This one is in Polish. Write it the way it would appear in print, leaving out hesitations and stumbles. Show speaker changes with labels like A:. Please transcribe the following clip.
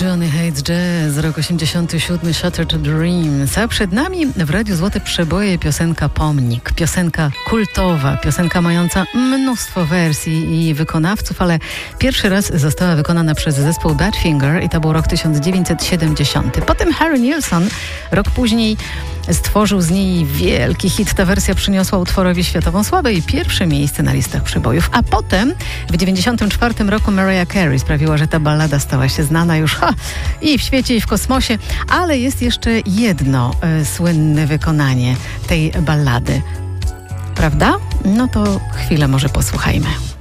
A: Johnny Hates Jazz, rok 87, Shattered Dreams. A przed nami w Radiu Złote Przeboje piosenka Pomnik. Piosenka kultowa, piosenka mająca mnóstwo wersji i wykonawców, ale pierwszy raz została wykonana przez zespół Badfinger i to był rok 1970. Potem Harry Nilsson rok później stworzył z niej wielki hit. Ta wersja przyniosła utworowi światową sławę i pierwsze miejsce na listach przebojów. A potem w 1994 roku Mariah Carey sprawiła, że ta ballada stała się znana już i w świecie, i w kosmosie. Ale jest jeszcze jedno słynne wykonanie tej ballady. Prawda? No to chwilę może posłuchajmy.